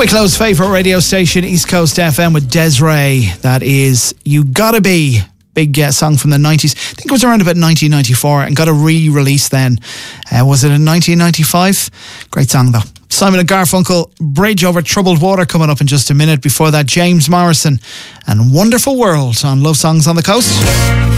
Wicklow's favourite radio station, East Coast FM, with Des'ree. That is You Gotta Be. Big song from the 90s. I think it was around about 1994 and got a re-release then. Was it in 1995? Great song though. Simon and Garfunkel, Bridge Over Troubled Water, coming up in just a minute. Before that, James Morrison and Wonderful World on Love Songs on the Coast.